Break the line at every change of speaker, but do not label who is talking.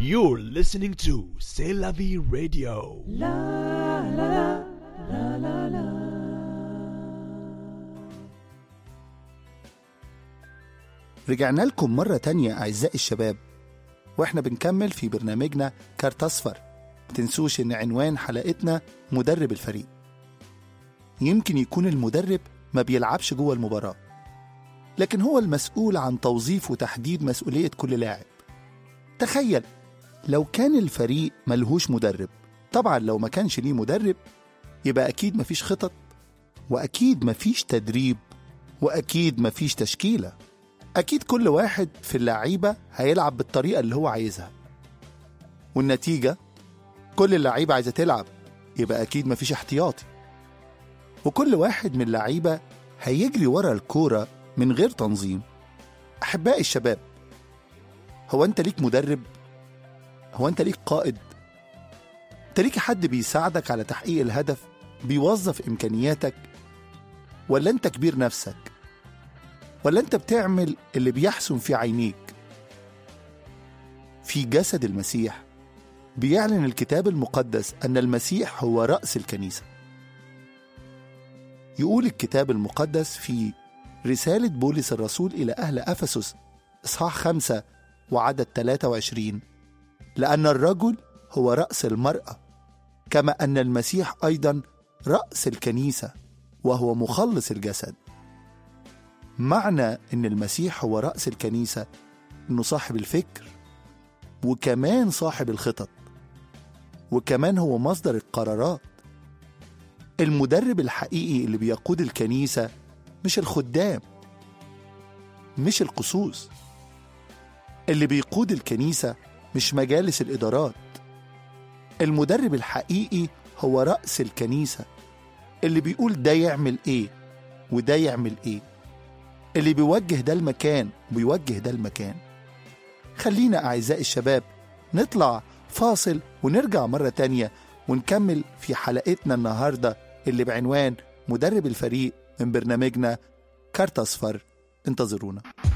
You're listening to C'est la vie radio.
رجعنا لكم مرة تانية أعزائي الشباب، وإحنا بنكمل في برنامجنا كارت أصفر. متنسوش إن عنوان حلقتنا مدرب الفريق. يمكن يكون المدرب ما بيلعبش جوه المباراة، لكن هو المسؤول عن توظيف وتحديد مسؤولية كل لاعب. تخيل لو كان الفريق ملهوش مدرب. طبعا لو ما كانش ليه مدرب يبقى أكيد مفيش خطط، وأكيد مفيش تدريب، وأكيد مفيش تشكيلة. أكيد كل واحد في اللعيبة هيلعب بالطريقة اللي هو عايزها، والنتيجة كل اللعيبة عايزة تلعب، يبقى أكيد مفيش احتياطي. وكل واحد من اللعيبة هيجري ورا الكورة من غير تنظيم. أحبائي الشباب، هو أنت ليك مدرب؟ هو أنت ليك قائد؟ أنت ليك حد بيساعدك على تحقيق الهدف، بيوظف إمكانياتك؟ ولا أنت كبير نفسك؟ ولا أنت بتعمل اللي بيحسن في عينيك؟ في جسد المسيح بيعلن الكتاب المقدس أن المسيح هو رأس الكنيسة. يقول الكتاب المقدس في رسالة بولس الرسول إلى أهل أفسس إصحاح 5 وعدد 23: لأن الرجل هو رأس المرأة، كما أن المسيح أيضا رأس الكنيسة وهو مخلص الجسد. معنى أن المسيح هو رأس الكنيسة أنه صاحب الفكر، وكمان صاحب الخطط، وكمان هو مصدر القرارات. المدرب الحقيقي اللي بيقود الكنيسة مش الخدام، مش القصوص. اللي بيقود الكنيسة مش مجالس الإدارات. المدرب الحقيقي هو رأس الكنيسة، اللي بيقول ده يعمل إيه وده يعمل إيه، اللي بيوجه ده المكان وبيوجه ده المكان. خلينا أعزائي الشباب نطلع فاصل ونرجع مرة تانية ونكمل في حلقتنا النهاردة اللي بعنوان مدرب الفريق من برنامجنا كارت أصفر. انتظرونا.